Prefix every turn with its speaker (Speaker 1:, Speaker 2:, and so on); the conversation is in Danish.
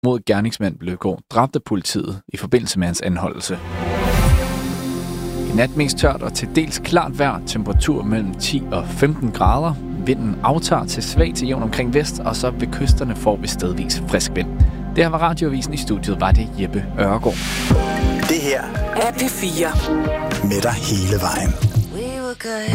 Speaker 1: mod gerningsmand blev i går dræbt af politiet i forbindelse med hans anholdelse. I nat mest tørt og til dels klart vejr, temperatur mellem 10 og 15 grader. Vinden aftager til svag til jævn omkring vest, og så ved kysterne får vi stedvis frisk vind. Det her var Radioavisen. I studiet var det Jeppe Ørgaard.
Speaker 2: Det her
Speaker 3: er P4.
Speaker 2: Med dig hele vejen.